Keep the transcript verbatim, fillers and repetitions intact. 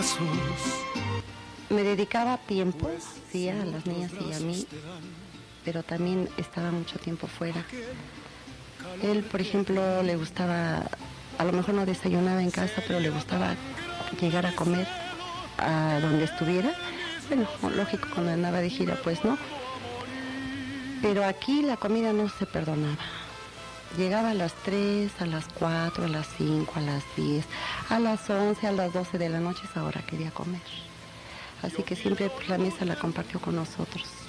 Me dedicaba tiempo, sí, a las niñas y a mí, pero también estaba mucho tiempo fuera. Él, por ejemplo, le gustaba, a lo mejor no desayunaba en casa, pero le gustaba llegar a comer a donde estuviera. Bueno, lógico, cuando andaba de gira, pues no. Pero aquí la comida no se perdonaba. Llegaba a las tres, a las cuatro, a las cinco, a las diez, a las once, a las doce de la noche, esa hora quería comer. Así que siempre pues, la mesa la compartió con nosotros.